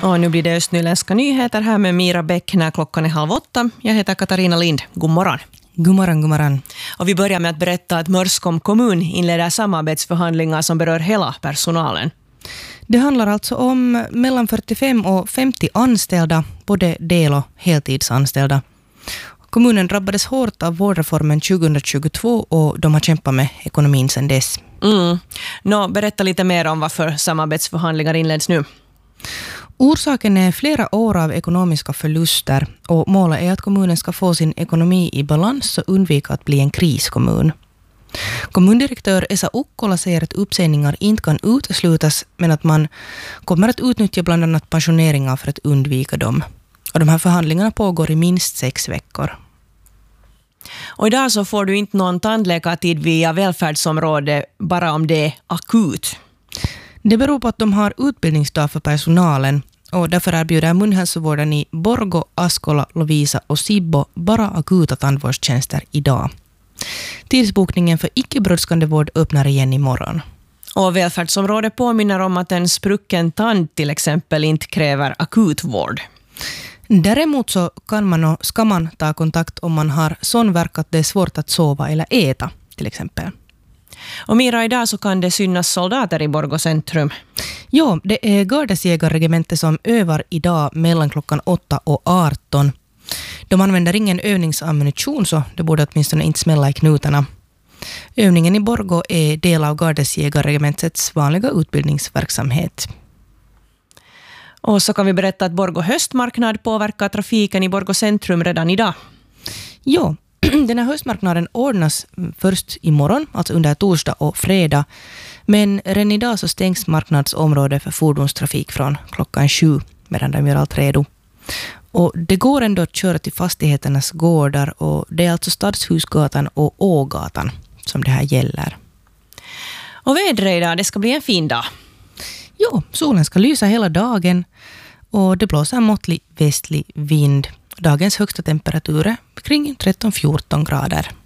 Och nu blir det östnyländska nyheter här med Mira Bäck när klockan är 7:30. Jag heter Katarina Lind. God morgon. God morgon, god morgon. Och vi börjar med att berätta att Mörskom kommun inleder samarbetsförhandlingar som berör hela personalen. Det handlar alltså om mellan 45 och 50 anställda, både del- och heltidsanställda. Kommunen drabbades hårt av vårdreformen 2022 och de har kämpat med ekonomin sedan dess. Berätta lite mer om varför samarbetsförhandlingar inleds nu. Orsaken är flera år av ekonomiska förluster och målet är att kommunen ska få sin ekonomi i balans och undvika att bli en kriskommun. Kommundirektör Esa Ukkola säger att uppsägningar inte kan uteslutas men att man kommer att utnyttja bland annat pensioneringar för att undvika dem. Och de här förhandlingarna pågår i minst 6 veckor. Och idag så får du inte någon tandläkartid via välfärdsområde bara om det är akut. Det beror på att de har utbildningsdag för personalen och därför erbjuder munhälsovården i Borgå, Askola, Lovisa och Sibbo bara akuta tandvårdstjänster idag. Tidsbokningen för icke-brådskande vård öppnar igen imorgon. Och välfärdsområdet påminner om att en sprucken tand till exempel inte kräver akutvård. Däremot så kan man och ska man ta kontakt om man har sån verk att det är svårt att sova eller äta till exempel. Och Mira, idag så kan det synas soldater i Borgå centrum. Ja, det är gardesjägarregementet som övar idag mellan klockan 8 och 18. De använder ingen övningsammunition så det borde åtminstone inte smälla i knutarna. Övningen i Borgå är del av gardesjägarregementets vanliga utbildningsverksamhet. Och så kan vi berätta att Borgå höstmarknad påverkar trafiken i Borgå centrum redan idag. Ja, den här höstmarknaden ordnas först imorgon, alltså under torsdag och fredag. Men redan idag så stängs marknadsområdet för fordonstrafik från klockan 7 medan de gör allt redo. Och det går ändå att köra till fastigheternas gårdar och det är alltså Stadshusgatan och Ågatan som det här gäller. Och vädret idag, det ska bli en fin dag. Jo, solen ska lysa hela dagen och det blåser måttlig västlig vind. Dagens högsta temperatur är kring 13-14 grader.